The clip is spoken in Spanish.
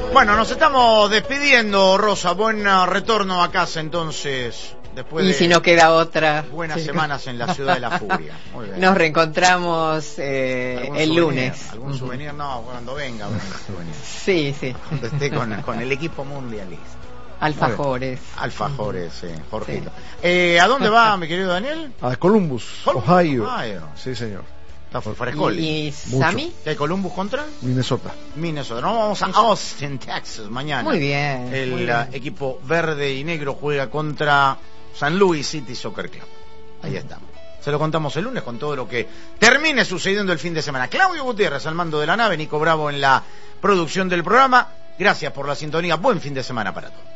Bueno, nos estamos despidiendo, Rosa. Buen retorno a casa, entonces, después de... Y si no queda otra... buenas semanas en la ciudad de la furia. Muy bien. Nos reencontramos el lunes. ¿Algún souvenir? No, cuando venga. Sí, sí. Cuando esté con el equipo mundialista. Alfajores. Alfajores, Jorgito. Sí. ¿A dónde va, mi querido Daniel? A Columbus, Ohio. Sí, señor. Está frescol. ¿Y Sammy? ¿Qué hay Columbus contra? Minnesota. No, vamos a Austin, Texas, mañana. Muy bien. El equipo verde y negro juega contra San Luis City Soccer Club. Ahí estamos. Se lo contamos el lunes con todo lo que termine sucediendo el fin de semana. Claudio Gutiérrez al mando de la nave, Nico Bravo en la producción del programa. Gracias por la sintonía. Buen fin de semana para todos.